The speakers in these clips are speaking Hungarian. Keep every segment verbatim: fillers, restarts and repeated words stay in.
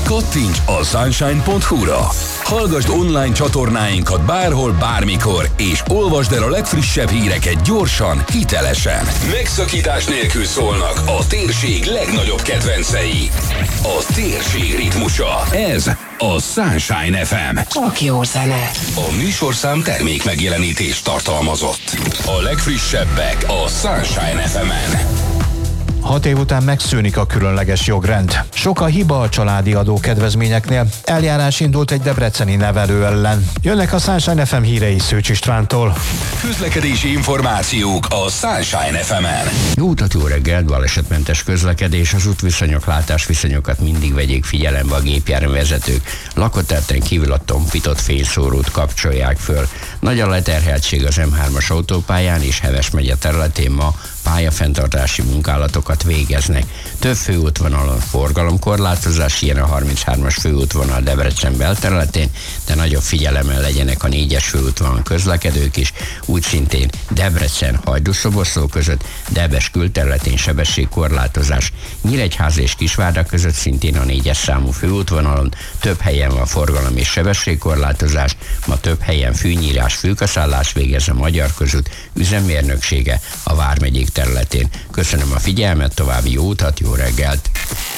Kattints a sunshine pont hu-ra. Hallgasd online csatornáinkat bárhol, bármikor, és olvasd el a legfrissebb híreket gyorsan, hitelesen. Megszakítás nélkül szólnak a térség legnagyobb kedvencei. A térség ritmusa. Ez a Sunshine ef em. Csak jó zene. A műsorszám termék megjelenítést tartalmazott. A legfrissebbek a Sunshine ef emen. Hat év után megszűnik a különleges jogrend. Sok a hiba a családi adókedvezményeknél. Eljárás indult egy debreceni nevelő ellen. Jönnek a Sunshine ef em hírei Szőcs Istvántól. Közlekedési információk a Sunshine ef emen. Jó utat, jó reggelt, balesetmentes közlekedés, az útviszonyok, látásviszonyokat mindig vegyék figyelembe a gépjárművezetők. Lakóterten kívül a tompított fényszórót kapcsolják föl. Nagy a leterheltség az em hármas autópályán és Heves megye területén ma pályafenntartási munkálatokat végeznek. Több főútvonalon forgalomkorlátozás, ilyen a harminchármas főútvonal Debrecen belterületén, de nagyobb figyelemmel legyenek a négyes főútvonalon közlekedők is, úgy szintén Debrecen Hajdúszoboszló között, Debes külterületén sebességkorlátozás, Nyíregyháza és Kisvárda között szintén a négyes számú főútvonalon több helyen van forgalom és sebességkorlátozás, ma több helyen fűnyírás, fülkaszállás végez a Magyar Közút üzemmérnöksége a vármegyék területén. Köszönöm a figyelmet, további jó utat, jó reggelt!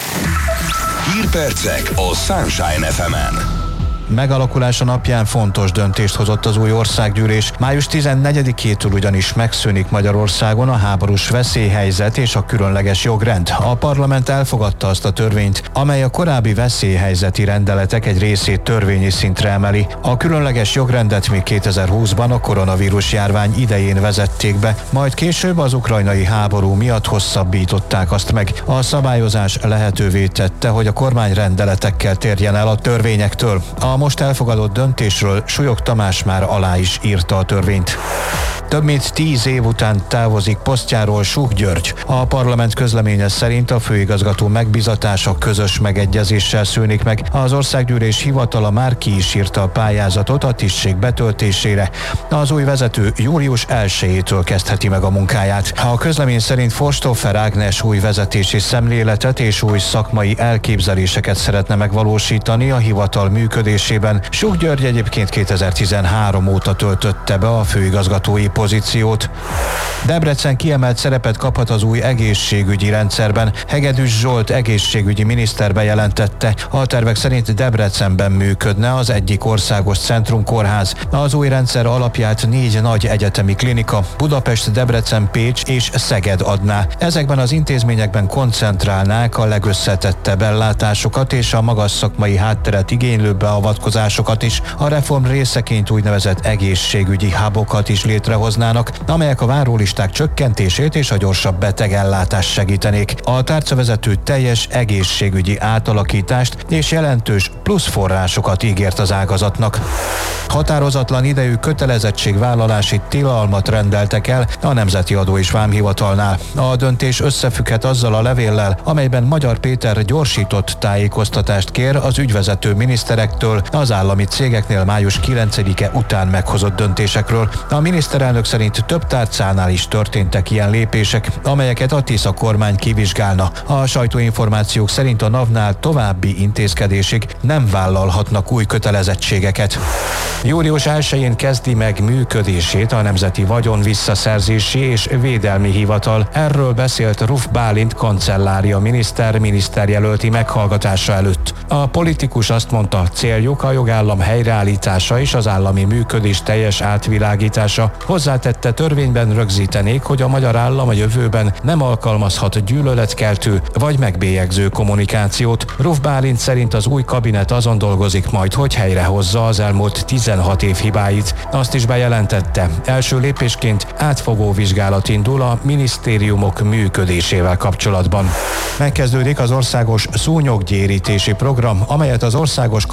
Hírpercek a Sunshine ef emen. Megalakulása napján fontos döntést hozott az új országgyűlés. május tizennegyedikétől ugyanis megszűnik Magyarországon a háborús veszélyhelyzet és a különleges jogrend. A parlament elfogadta azt a törvényt, amely a korábbi veszélyhelyzeti rendeletek egy részét törvényi szintre emeli. A különleges jogrendet még kétezer-húszban a koronavírus járvány idején vezették be, majd később az ukrajnai háború miatt hosszabbították azt meg. A szabályozás lehetővé tette, hogy a kormány rendeletekkel térjen el a törvényektől. A most elfogadott döntésről Súlyog Tamás már alá is írta a törvényt. Több mint tíz év után távozik posztjáról Suh György. A parlament közleménye szerint a főigazgató megbízatása közös megegyezéssel szűnik meg. Az országgyűlés hivatala már ki is írta a pályázatot a tisztség betöltésére. Az új vezető július elsejétől kezdheti meg a munkáját. A közlemény szerint Forstófer Ágnes új vezetési szemléletet és új szakmai elképzeléseket szeretne megvalósítani a hivatal működésében. Suh György egyébként kétezer-tizenhárom óta töltötte be a főigazgatói pozíciót. Debrecen kiemelt szerepet kaphat az új egészségügyi rendszerben. Hegedűs Zsolt egészségügyi miniszter bejelentette. A tervek szerint Debrecenben működne az egyik országos centrumkórház. Az új rendszer alapját négy nagy egyetemi klinika, Budapest, Debrecen, Pécs és Szeged adná. Ezekben az intézményekben koncentrálnák a legösszetettebb ellátásokat és a magas szakmai hátteret igénylő beavatkozásokat is. A reform részeként úgynevezett egészségügyi hubokat is létrehoznának, amelyek a várólisták csökkentését és a gyorsabb betegellátást segítenék. A tárcavezető teljes egészségügyi átalakítást és jelentős plusz forrásokat ígért az ágazatnak. Határozatlan idejű kötelezettségvállalási tilalmat rendeltek el a Nemzeti Adó és Vámhivatalnál. A döntés összefügghet azzal a levéllel, amelyben Magyar Péter gyorsított tájékoztatást kér az ügyvezető miniszterektől az állami cégeknél május kilencedike után meghozott döntésekről. A miniszterelnök szerint több tárcánál is történtek ilyen lépések, amelyeket a Tisza kormány kivizsgálna. A sajtóinformációk szerint a NAV-nál további intézkedésig nem vállalhatnak új kötelezettségeket. július elsején kezdi meg működését a Nemzeti Vagyon Visszaszerzési és Védelmi Hivatal. Erről beszélt Ruf Bálint kancellária miniszter miniszterjelölti meghallgatása előtt. A politikus azt mondta, céljuk a jogállam helyreállítása és az állami működés teljes átvilágítása. Hozzátette, törvényben rögzítenék, hogy a magyar állam a jövőben nem alkalmazhat gyűlöletkeltő vagy megbélyegző kommunikációt. Ruf Bálint szerint az új kabinet azon dolgozik majd, hogy helyrehozza az elmúlt tizenhat év hibáit. Azt is bejelentette, első lépésként átfogó vizsgálat indul a minisztériumok működésével kapcsolatban. Megkezdődik az országos szúnyoggyérítési program, amelyet az Országos Katasztrófa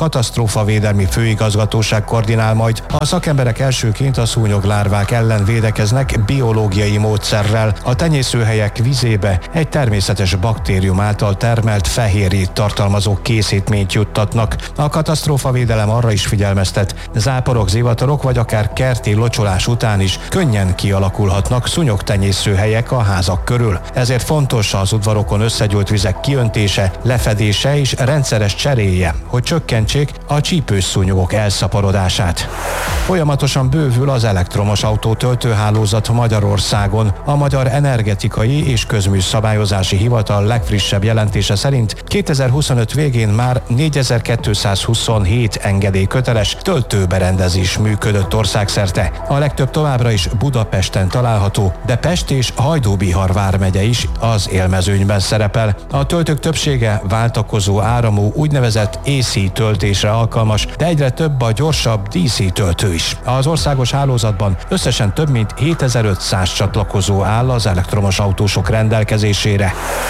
katasztrófavédelmi főigazgatóság koordinál majd. A szakemberek elsőként a szúnyoglárvák ellen védekeznek biológiai módszerrel. A tenyészőhelyek vizébe egy természetes baktérium által termelt fehérjét tartalmazó készítményt juttatnak. A katasztrófavédelem arra is figyelmeztet, záporok, zivatarok vagy akár kerti locsolás után is könnyen kialakulhatnak szúnyogtenyészőhelyek a házak körül. Ezért fontos az udvarokon összegyűlt vizek kiöntése, lefedése és rendszeres cseréje, hogy csökkentsék a csípős szúnyogok elszaporodását. Folyamatosan bővül az elektromos autó töltőhálózat Magyarországon. A Magyar Energetikai és Közműszabályozási Hivatal legfrissebb jelentése szerint kétezer-huszonöt végén már négyezer-kétszázhuszonhét engedélyköteles töltőberendezés működött országszerte. A legtöbb továbbra is Budapesten található, de Pest és Hajdú-Bihar vármegye is az élmezőnyben szerepel. A töltők többsége váltakozó áramú úgynevezett á cé töltésre alkalmas, de egyre több a gyorsabb dé cé töltő is. Az országos hálózatban összesen több mint hétezer-ötszáz csatlakozó áll az elektromos autósok rendelkezésére.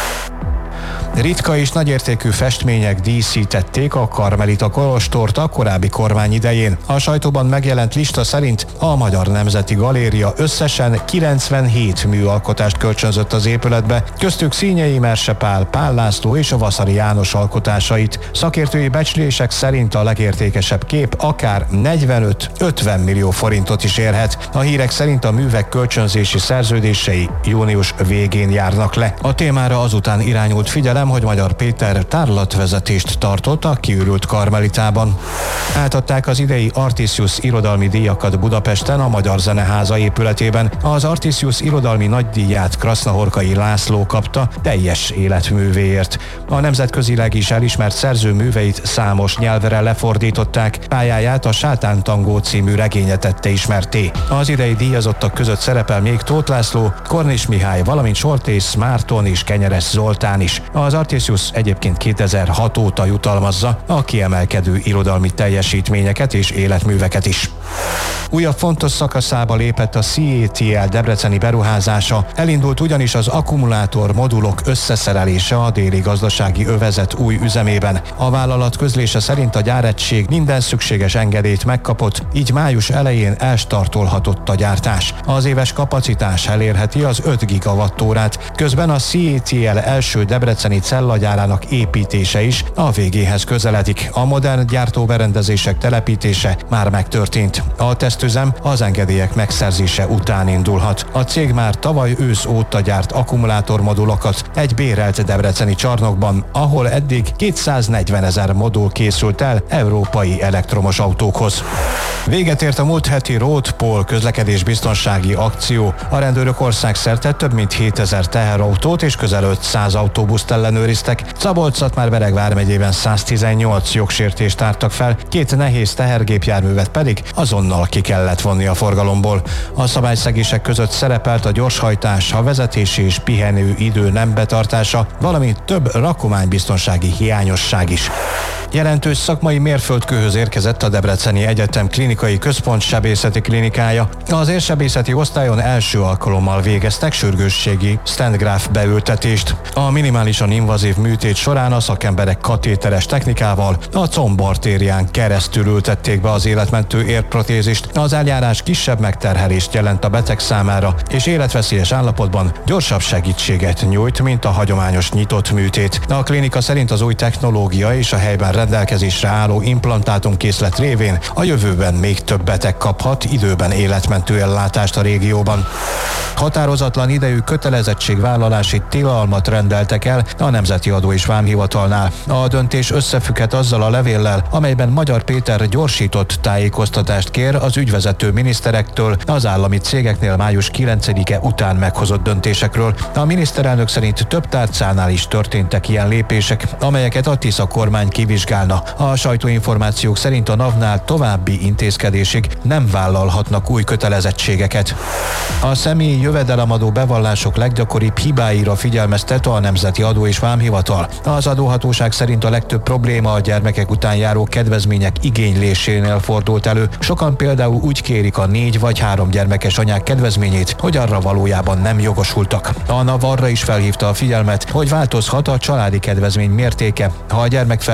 Ritka és nagyértékű festmények díszítették a Karmelita kolostort a korábbi kormány idején. A sajtóban megjelent lista szerint a Magyar Nemzeti Galéria összesen kilencvenhét műalkotást kölcsönzött az épületbe, köztük Színyei Merse Pál, Pál László és a Vasari János alkotásait. Szakértői becslések szerint a legértékesebb kép akár negyvenöt-ötven millió forintot is érhet. A hírek szerint a művek kölcsönzési szerződései június végén járnak le. A témára azután irányult figyelem, hogy Magyar Péter tárlatvezetést tartott a kiürült Karmelitában. Átadták az idei Artisius irodalmi díjakat Budapesten a Magyar Zeneháza épületében. Az Artisius irodalmi nagydíját Krasznahorkai László kapta teljes életművéért. A nemzetközileg is elismert szerző műveit számos nyelvre lefordították, pályáját a Sátántangó című regénye tette ismertté. Az idei díjazottak között szerepel még Tóth László, Kornis Mihály, valamint Soltész Márton és Kenyeres Zoltán is. Az Artisius egyébként kétezer-hat óta jutalmazza a kiemelkedő irodalmi teljesítményeket és életműveket is. Újabb fontos szakaszába lépett a cé á té el debreceni beruházása. Elindult ugyanis az akkumulátor modulok összeszerelése a déli gazdasági övezet új üzemében. A vállalat közlése szerint a gyáregység minden szükséges engedélyt megkapott, így május elején elstartolhatott a gyártás. Az éves kapacitás elérheti az öt gigawattórát, közben a cé á té el első debreceni cellagyárának építése is a végéhez közeledik. A modern gyártóberendezések telepítése már megtörtént. A tesztüzem az engedélyek megszerzése után indulhat. A cég már tavaly ősz óta gyárt akkumulátormodulokat egy bérelt debreceni csarnokban, ahol eddig kétszáznegyvenezer modul készült el európai elektromos autókhoz. Véget ért a múlt heti Road Pol közlekedésbiztonsági akció. A rendőrök országszerte több mint hétezer teherautót és közel ötszáz autóbuszt ellenőriztek. Szabolcs-Szatmár-Bereg vármegyében száztizennyolc jogsértést tártak fel, két nehéz tehergépjárművet pedig azonnal ki kellett vonni a forgalomból. A szabályszegések között szerepelt a gyorshajtás, a vezetési és pihenő idő nem betartása, valamint több rakománybiztonsági hiányosság is. Jelentős szakmai mérföldkőhöz érkezett a Debreceni Egyetem Klinikai Központ sebészeti klinikája. Az érsebészeti osztályon első alkalommal végeztek sürgősségi Stengraf beültetést. A minimálisan invazív műtét során a szakemberek katéteres technikával a combartérián keresztül ültették be az életmentő érprotézist. Az eljárás kisebb megterhelést jelent a beteg számára, és életveszélyes állapotban gyorsabb segítséget nyújt, mint a hagyományos nyitott műtét. A klinika szerint az új technológia és a helyben rendelkezésre álló implantátumkészlet révén a jövőben még több beteg kaphat időben életmentő ellátást a régióban. Határozatlan idejű kötelezettségvállalási tilalmat rendeltek el a Nemzeti Adó és Vámhivatalnál. A döntés összefügghet azzal a levéllel, amelyben Magyar Péter gyorsított tájékoztatást kér az ügyvezető miniszterektől az állami cégeknél május kilencedike után meghozott döntésekről. A miniszterelnök szerint több tárcánál is történtek ilyen lépések, amelyeket a Tisza kormány kivizsgálna. A sajtóinformációk szerint a NAV-nál további intézkedésig nem vállalhatnak új kötelezettségeket. A személyi jövedelemadó bevallások leggyakoribb hibáira figyelmeztet a Nemzeti Adó és Vámhivatal. Az adóhatóság szerint a legtöbb probléma a gyermekek után járó kedvezmények igénylésénél fordult elő. Sokan például úgy kérik a négy vagy három gyermekes anyák kedvezményét, hogy arra valójában nem jogosultak. A NAV arra is felhívta a figyelmet, hogy változhat a családi kedvezmény mértéke, ha a gyermek felsőoktatási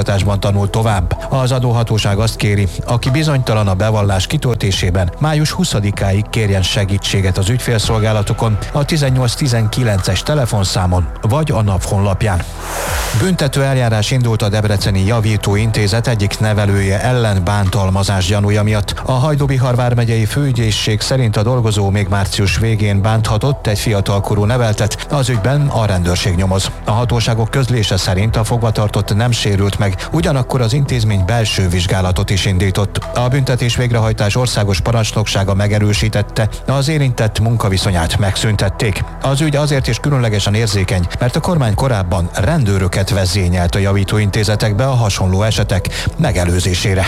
felsőoktatásban tanul tovább. Az adóhatóság azt kéri, aki bizonytalan a bevallás kitöltésében, május huszadikáig kérjen segítséget az ügyfélszolgálatokon, a tizennyolc tizenkilences telefonszámon vagy a NAV honlapján. Büntető eljárás indult a Debreceni Javító Intézet egyik nevelője ellen bántalmazás gyanúja miatt. A Hajdú-Bihar vármegyei főügyészség szerint a dolgozó még március végén bánthatott egy fiatalkorú neveltet, az ügyben a rendőrség nyomoz. A hatóságok közlése szerint a fogvatartott nem sérült meg, ugyanakkor az intézmény belső vizsgálatot is indított. A büntetés végrehajtás országos parancsnoksága megerősítette, az érintett munkaviszonyát megszüntették. Az ügy azért is különlegesen érzékeny, mert a kormány korábban rendőröket vezényelt a javítóintézetekbe a hasonló esetek megelőzésére.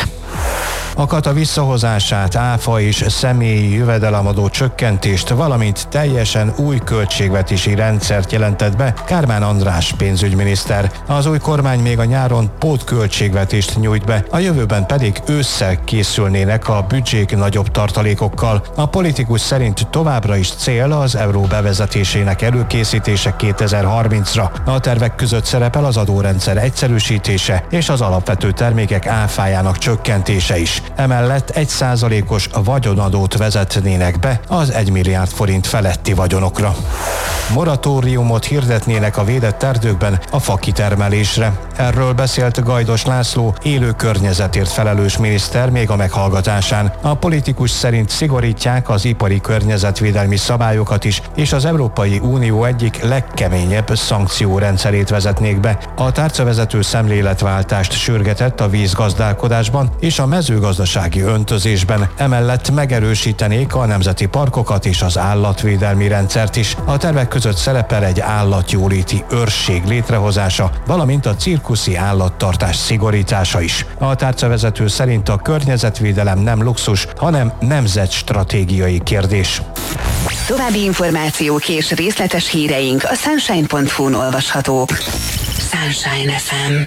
A kata visszahozását, áfa és személyi jövedelemadó csökkentést, valamint teljesen új költségvetési rendszert jelentett be Kármán András pénzügyminiszter. Az új kormány még a nyáron pótköltségvetést nyújt be, a jövőben pedig ősszel készülnének a büdzsék nagyobb tartalékokkal. A politikus szerint továbbra is cél az euró bevezetésének előkészítése kétezer-harmincra. A tervek között szerepel az adórendszer egyszerűsítése és az alapvető termékek áfájának csökkentése is. Emellett egy százalékos vagyonadót vezetnének be az egy milliárd forint feletti vagyonokra. Moratóriumot hirdetnének a védett erdőkben a fakitermelésre. Erről beszélt Gajdos László, élő környezetért felelős miniszter még a meghallgatásán. A politikus szerint szigorítják az ipari környezetvédelmi szabályokat is, és az Európai Unió egyik legkeményebb szankciórendszerét vezetnék be. A tárcavezető szemléletváltást sürgetett a vízgazdálkodásban és a mezőgazdasági öntözésben. Emellett megerősítenék a nemzeti parkokat és az állatvédelmi rendszert is. A tervek között szerepel egy állatjóléti őrség létrehozása, valamint a cirkuszi állattartás szigorítása is. A tárcavezető szerint a környezetvédelem nem luxus, hanem nemzetstratégiai kérdés. További információk és részletes híreink a sunshine pont hu-n olvashatók. Sunshine ef em.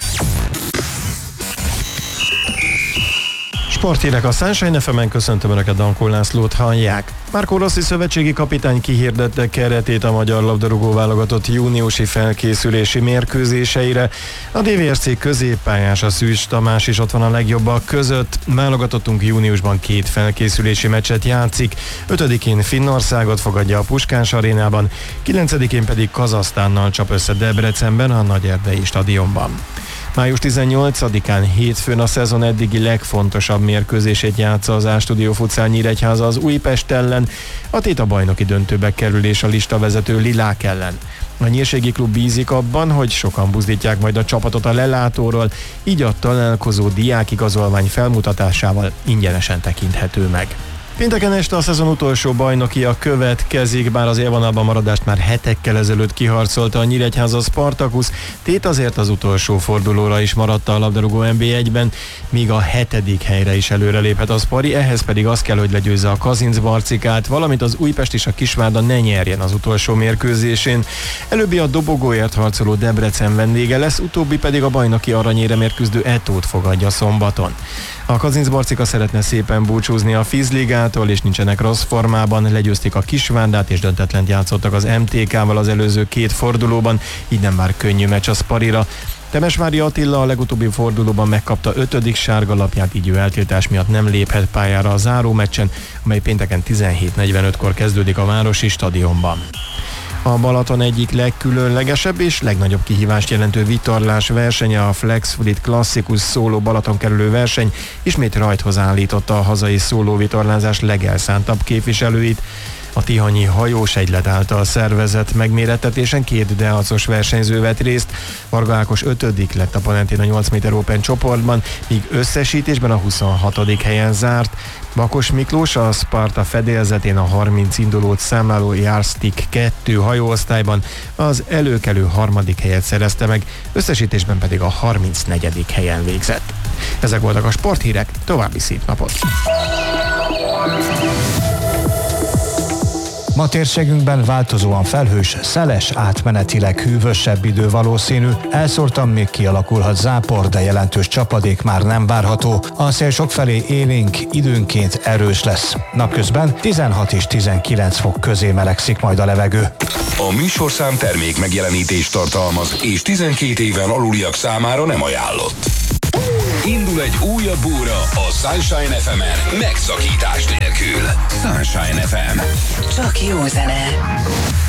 Sporthírek a Sunshine ef emen, köszöntöm Önöket, Dankó Lászlót hallják. Marco Rossi szövetségi kapitány kihirdette keretét a magyar labdarúgó válogatott júniusi felkészülési mérkőzéseire. A dé vé es cé középpályása Szűcs Tamás is ott van a legjobbak között. Válogatottunk júniusban két felkészülési meccset játszik. ötödikén Finnországot fogadja a Puskás arénában, kilencedikén pedig Kazahsztánnal csap össze Debrecenben, a Nagyerdei stadionban. május tizennyolcadikán hétfőn a szezon eddigi legfontosabb mérkőzését játsza az A-Studio Futsal Nyíregyháza az Újpest ellen, a tét a bajnoki döntőbe kerülés a listavezető Lilák ellen. A nyírségi klub bízik abban, hogy sokan buzdítják majd a csapatot a lelátóról, így a találkozó diákigazolvány felmutatásával ingyenesen tekinthető meg. Pénteken este a szezon utolsó bajnokia következik, bár az élvonalban maradást már hetekkel ezelőtt kiharcolta a Nyíregyháza Spartakusz, tét azért az utolsó fordulóra is maradta a labdarúgó en bé egyben, míg a hetedik helyre is előreléphet a Spari, ehhez pedig az kell, hogy legyőzze a Kazincbarcikát, valamint az Újpest és a Kisvárda ne nyerjen az utolsó mérkőzésén. Előbbi a dobogóért harcoló Debrecen vendége lesz, utóbbi pedig a bajnoki aranyéremért küzdő Etót fogadja szombaton. A Kazincbarcika szeretne szépen búcsúzni a Fizligától, és nincsenek rossz formában, legyőzték a Kisvárdát, és döntetlent játszottak az em té ká-val az előző két fordulóban, így nem már könnyű meccs a Sparira. Temesvári Attila a legutóbbi fordulóban megkapta ötödik sárgalapját, így ő eltiltás miatt nem léphet pályára a záró meccsen, amely pénteken tizenhét negyvenötkor kezdődik a városi stadionban. A Balaton egyik legkülönlegesebb és legnagyobb kihívást jelentő vitorlás versenye, a Flexfleet klasszikus szóló Balaton kerülő verseny ismét rajthoz állította a hazai szólóvitorlázás legelszántabb képviselőit. A tihanyi hajós egylet által szervezett megmérettetésen két deacos versenyző vett részt. Varga Ákos ötödik lett a Palentina nyolc méter Open csoportban, míg összesítésben a huszonhatodik helyen zárt. Bakos Miklós a Sparta fedélzetén a harminc indulót számláló Yardstick kettő hajóosztályban az előkelő harmadik helyet szerezte meg, összesítésben pedig a harmincnegyedik helyen végzett. Ezek voltak a sporthírek, további szép napot! Ma térségünkben változóan felhős, szeles, átmenetileg hűvösebb idő valószínű. Elszórtan még kialakulhat zápor, de jelentős csapadék már nem várható. A szél sokfelé élénk, időnként erős lesz. Napközben tizenhat és tizenkilenc fok közé melegszik majd a levegő. A műsorszám termék megjelenítést tartalmaz, és tizenkét éven aluliak számára nem ajánlott. Indul egy újabb óra a Sunshine ef emen megszakítás nélkül. Sunshine ef em. Csak jó zene.